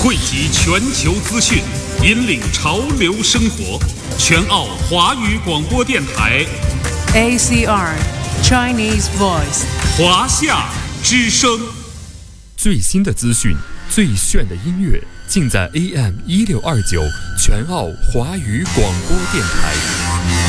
汇集全球资讯，引领潮流生活。全澳华语广播电台 ACR Chinese Voice 华夏之声。 最新的资讯，最炫的音乐，尽在AM1629全澳华语广播电台。